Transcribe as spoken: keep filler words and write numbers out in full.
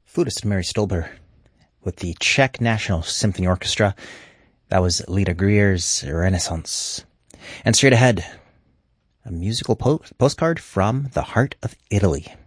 Flutist Mary Stolber with the Czech National Symphony Orchestra. That was Lita Greer's Renaissance. And straight ahead, a musical po- postcard from the heart of Italy.